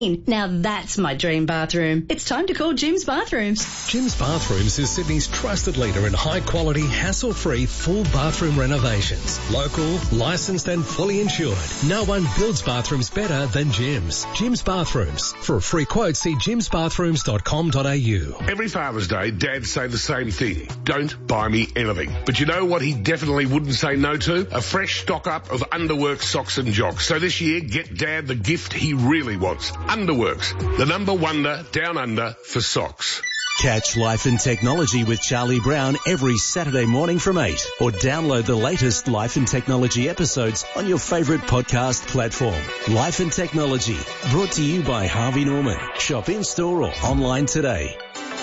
Now that's my dream bathroom. It's time to call Jim's Bathrooms. Jim's Bathrooms is Sydney's trusted leader in high-quality, hassle-free, full bathroom renovations. Local, licensed and fully insured. No one builds bathrooms better than Jim's. Jim's Bathrooms. For a free quote, see jimsbathrooms.com.au. Every Father's Day, dads say the same thing. Don't buy me anything. But you know what he definitely wouldn't say no to? A fresh stock-up of Underworks socks and jocks. So this year, get Dad the gift he really wants. Underworks, the number wonder down under for socks. Catch Life and Technology with Charlie Brown every Saturday morning from 8, or download the latest Life and Technology episodes on your favourite podcast platform. Life and Technology, brought to you by Harvey Norman. Shop in-store or online today.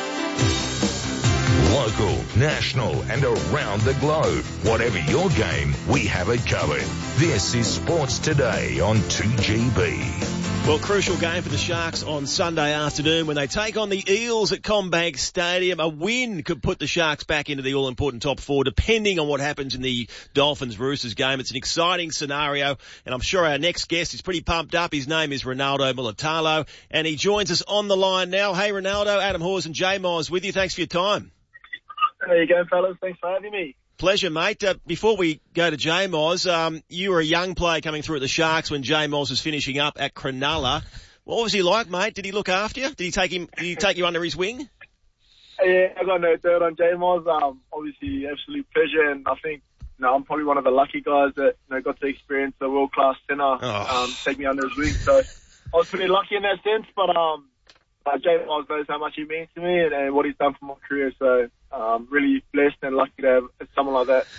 Local, national and around the globe. Whatever your game, we have it covered. This is Sports Today on 2GB. Well, crucial game for the Sharks on Sunday afternoon when they take on the Eels at CommBank Stadium. A win could put the Sharks back into the all-important top four, depending on what happens in the Dolphins-Roosters game. It's an exciting scenario, and I'm sure our next guest is pretty pumped up. His name is Ronaldo Mulitalo, and he joins us on the line now. Hey, Ronaldo, Adam Hawes and Jay Miles with you. Thanks for your time. There you go, fellas. Thanks for having me. Pleasure, mate. Before we go to Jay Moz, you were a young player coming through at the Sharks when Jay Moz was finishing up at Cronulla. What was he like, mate? Did he look after you? Did he take you under his wing? Yeah, I got no dirt on Jay Moz. Obviously, absolute pleasure, and I think I'm probably one of the lucky guys that got to experience a world-class centre take me under his wing. So I was pretty lucky in that sense, but Jay Moz knows how much he means to me and what he's done for my career. So really blessed and lucky to have someone like that.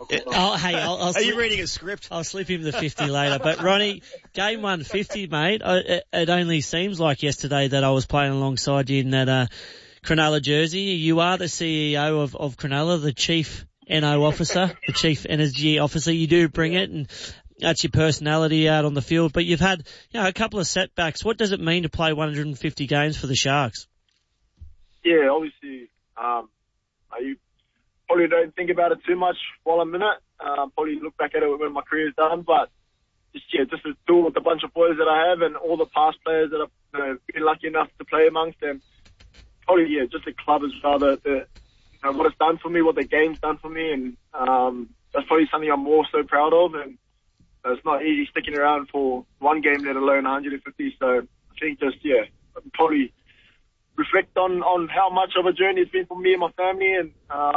Are you reading a script? I'll slip him the 50 later. But Ronnie, game 150, mate. It only seems like yesterday that I was playing alongside you in that Cronulla jersey. You are the CEO of Cronulla, the chief NO officer, the chief energy officer. You do bring it, and that's your personality out on the field. But you've had a couple of setbacks. What does it mean to play 150 games for the Sharks? Yeah, obviously. You probably don't think about it too much while I'm in it. Probably look back at it when my career's done, but just to do it with a bunch of boys that I have and all the past players that I've been lucky enough to play amongst them. Probably, just the club as well, what it's done for me, what the game's done for me, and that's probably something I'm more so proud of. And it's not easy sticking around for one game, let alone 150. So I think probably reflect on how much of a journey it's been for me and my family, and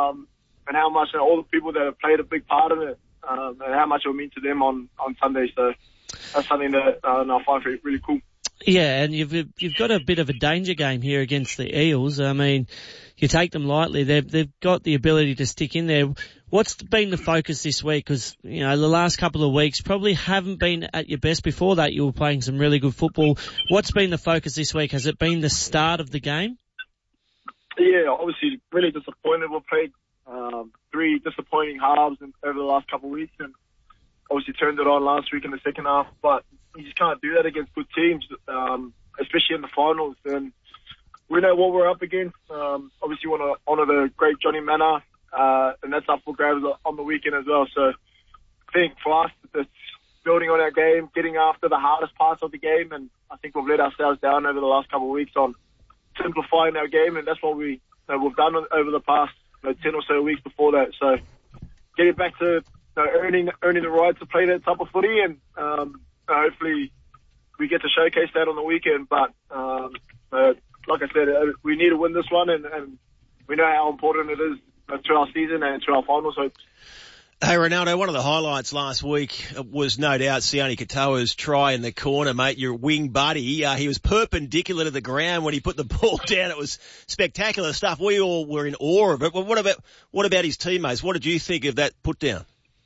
how much all the people that have played a big part in it, and how much it will mean to them on Sunday. So that's something that I find really cool. Yeah, and you've got a bit of a danger game here against the Eels. I mean, you take them lightly. They've got the ability to stick in there. What's been the focus this week? Because, the last couple of weeks probably haven't been at your best. Before that, you were playing some really good football. What's been the focus this week? Has it been the start of the game? Yeah, obviously really disappointed. We played 3 disappointing halves over the last couple of weeks, and obviously turned it on last week in the second half. But you just can't do that against good teams, especially in the finals. And we know what we're up against. Obviously want to honour the great Johnny Manor. And that's up for grabs on the weekend as well. So I think for us, it's building on our game, getting after the hardest parts of the game, and I think we've let ourselves down over the last couple of weeks on simplifying our game, and that's what we've done over the past 10 or so weeks before that. So getting back to earning the right to play that type of footy, and hopefully we get to showcase that on the weekend. But like I said, we need to win this one, and we know how important it is to our season and to our finals hopes. Hey, Ronaldo, one of the highlights last week was no doubt Sione Katoa's try in the corner, mate, your wing buddy. He was perpendicular to the ground when he put the ball down. It was spectacular stuff. We all were in awe of it. But what about his teammates? What did you think of that put down?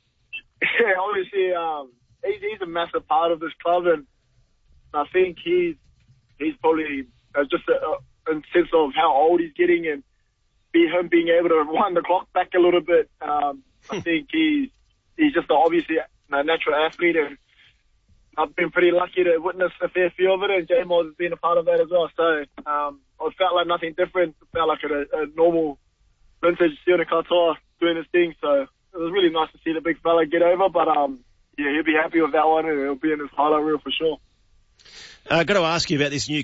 Yeah, obviously, he's a massive part of this club, and I think he's probably just in sense of how old he's getting, and him being able to wind the clock back a little bit. I think he's just obviously a natural athlete, and I've been pretty lucky to witness a fair few of it, and Jay Moz has been a part of that as well. So it felt like nothing different. It felt like a normal vintage Sione Katoa doing his thing. So it was really nice to see the big fella get over, but he'll be happy with that one, and it'll be in his highlight reel for sure. Got to ask you about this new